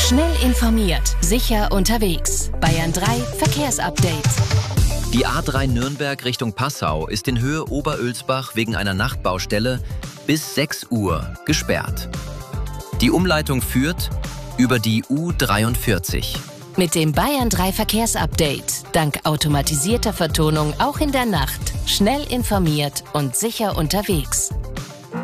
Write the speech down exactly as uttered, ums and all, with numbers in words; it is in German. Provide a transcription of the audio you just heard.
Schnell informiert, sicher unterwegs. Bayern drei Verkehrsupdate. Die A drei Nürnberg Richtung Passau ist in Höhe Oberölsbach wegen einer Nachtbaustelle bis sechs Uhr gesperrt. Die Umleitung führt über die U dreiundvierzig. Mit dem Bayern drei Verkehrsupdate, dank automatisierter Vertonung auch in der Nacht, schnell informiert und sicher unterwegs.